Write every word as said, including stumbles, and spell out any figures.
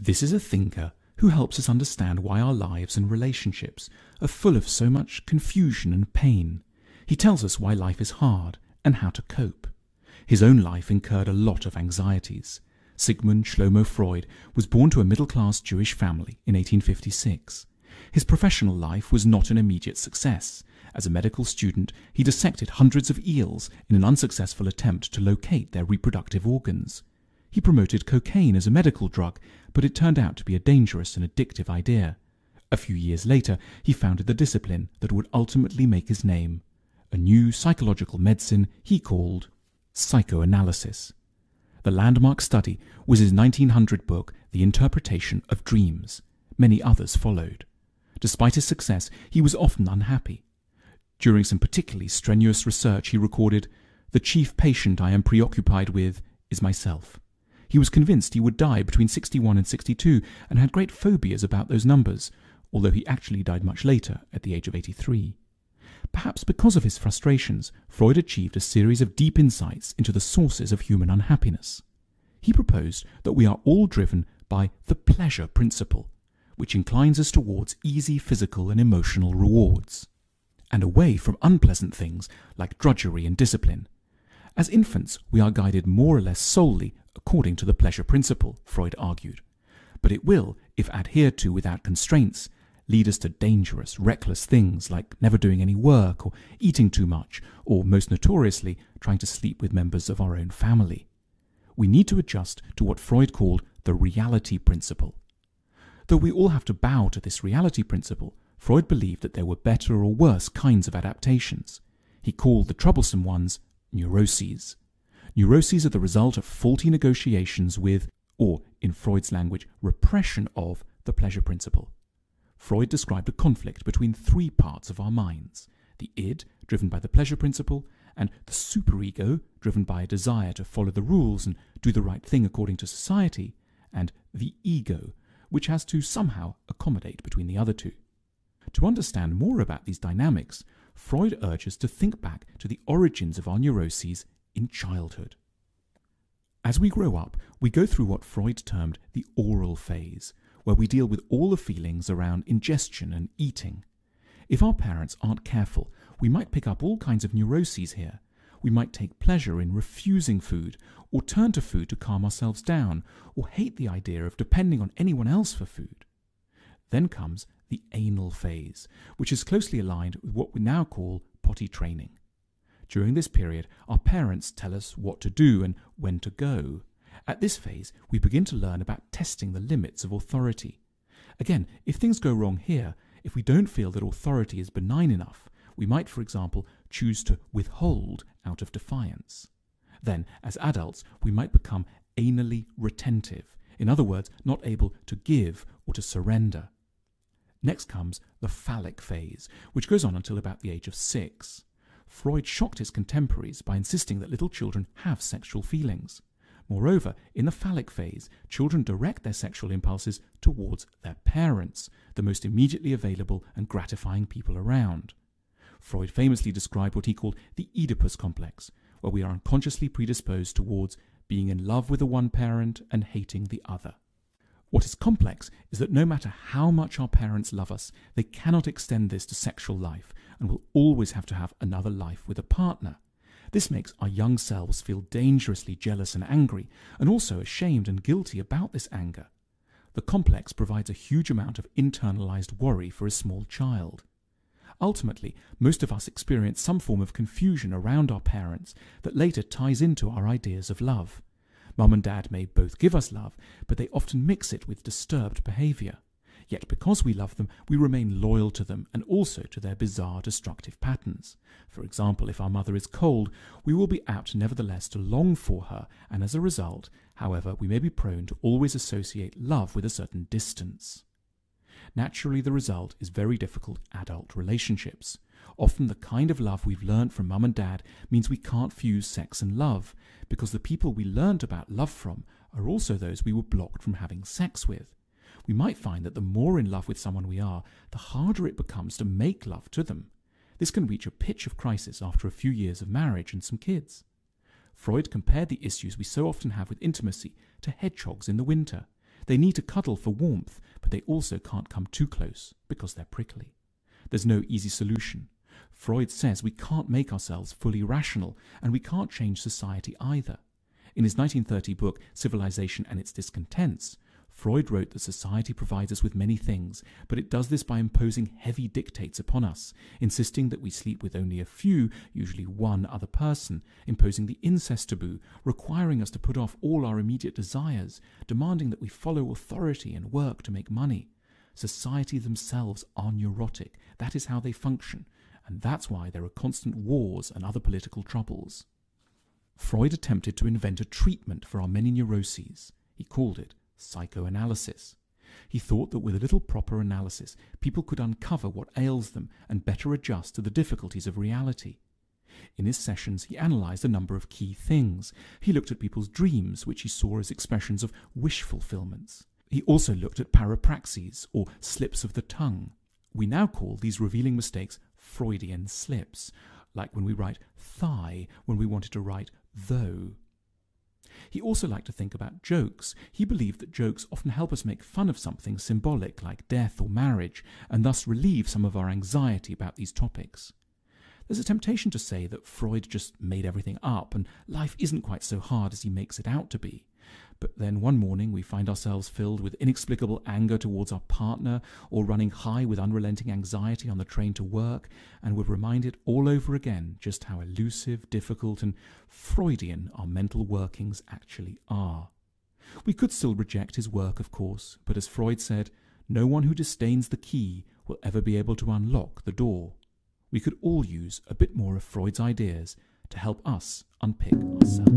This is a thinker who helps us understand why our lives and relationships are full of so much confusion and pain. He tells us why life is hard and how to cope. His own life incurred a lot of anxieties. Sigmund Shlomo Freud was born to a middle-class Jewish family in eighteen fifty-six. His professional life was not an immediate success. As a medical student, he dissected hundreds of eels in an unsuccessful attempt to locate their reproductive organs. He promoted cocaine as a medical drug, but it turned out to be a dangerous and addictive idea. A few years later, he founded the discipline that would ultimately make his name, a new psychological medicine he called psychoanalysis. The landmark study was his nineteen hundred book, The Interpretation of Dreams. Many others followed. Despite his success, he was often unhappy. During some particularly strenuous research, he recorded, "The chief patient I am preoccupied with is myself." He was convinced he would die between sixty-one and sixty-two and had great phobias about those numbers, although he actually died much later, at the age of eighty-three. Perhaps because of his frustrations, Freud achieved a series of deep insights into the sources of human unhappiness. He proposed that we are all driven by the pleasure principle, which inclines us towards easy physical and emotional rewards, and away from unpleasant things like drudgery and discipline. As infants, we are guided more or less solely according to the pleasure principle, Freud argued. But it will, if adhered to without constraints, lead us to dangerous, reckless things like never doing any work or eating too much, or most notoriously, trying to sleep with members of our own family. We need to adjust to what Freud called the reality principle. Though we all have to bow to this reality principle, Freud believed that there were better or worse kinds of adaptations. He called the troublesome ones neuroses. Neuroses are the result of faulty negotiations with, or in Freud's language, repression of, the pleasure principle. Freud described a conflict between three parts of our minds: the id, driven by the pleasure principle, and the superego, driven by a desire to follow the rules and do the right thing according to society, and the ego, which has to somehow accommodate between the other two. To understand more about these dynamics, Freud urges to think back to the origins of our neuroses in childhood. As we grow up, we go through what Freud termed the oral phase, where we deal with all the feelings around ingestion and eating. If our parents aren't careful, we might pick up all kinds of neuroses here. We might take pleasure in refusing food, or turn to food to calm ourselves down, or hate the idea of depending on anyone else for food. Then comes the anal phase, which is closely aligned with what we now call potty training. During this period, our parents tell us what to do and when to go. At this phase, we begin to learn about testing the limits of authority. Again, if things go wrong here, if we don't feel that authority is benign enough, we might, for example, choose to withhold out of defiance. Then, as adults, we might become anally retentive, in other words, not able to give or to surrender. Next comes the phallic phase, which goes on until about the age of six. Freud shocked his contemporaries by insisting that little children have sexual feelings. Moreover, in the phallic phase, children direct their sexual impulses towards their parents, the most immediately available and gratifying people around. Freud famously described what he called the Oedipus complex, where we are unconsciously predisposed towards being in love with the one parent and hating the other. What is complex is that no matter how much our parents love us, they cannot extend this to sexual life and will always have to have another life with a partner. This makes our young selves feel dangerously jealous and angry, and also ashamed and guilty about this anger. The complex provides a huge amount of internalized worry for a small child. Ultimately, most of us experience some form of confusion around our parents that later ties into our ideas of love. Mum and Dad may both give us love, but they often mix it with disturbed behavior. Yet because we love them, we remain loyal to them and also to their bizarre destructive patterns. For example, if our mother is cold, we will be apt nevertheless to long for her, and as a result, however, we may be prone to always associate love with a certain distance. Naturally, the result is very difficult adult relationships. Often the kind of love we've learned from Mum and Dad means we can't fuse sex and love, because the people we learned about love from are also those we were blocked from having sex with. We might find that the more in love with someone we are, the harder it becomes to make love to them. This can reach a pitch of crisis after a few years of marriage and some kids. Freud compared the issues we so often have with intimacy to hedgehogs in the winter. They need to cuddle for warmth, but they also can't come too close because they're prickly. There's no easy solution. Freud says we can't make ourselves fully rational, and we can't change society either. In his nineteen thirty book, Civilization and Its Discontents, Freud wrote that society provides us with many things, but it does this by imposing heavy dictates upon us, insisting that we sleep with only a few, usually one other person, imposing the incest taboo, requiring us to put off all our immediate desires, demanding that we follow authority and work to make money. Society themselves are neurotic. That is how they function, and that's why there are constant wars and other political troubles. Freud attempted to invent a treatment for our many neuroses. He called it psychoanalysis. He thought that with a little proper analysis, people could uncover what ails them and better adjust to the difficulties of reality. In his sessions, he analysed a number of key things. He looked at people's dreams, which he saw as expressions of wish fulfillments. He also looked at parapraxes, or slips of the tongue. We now call these revealing mistakes Freudian slips, like when we write thigh when we wanted to write though. He also liked to think about jokes. He believed that jokes often help us make fun of something symbolic like death or marriage, and thus relieve some of our anxiety about these topics. There's a temptation to say that Freud just made everything up and life isn't quite so hard as he makes it out to be. But then one morning we find ourselves filled with inexplicable anger towards our partner, or running high with unrelenting anxiety on the train to work, and we're reminded all over again just how elusive, difficult, and Freudian our mental workings actually are. We could still reject his work, of course, but as Freud said, no one who disdains the key will ever be able to unlock the door. We could all use a bit more of Freud's ideas to help us unpick ourselves.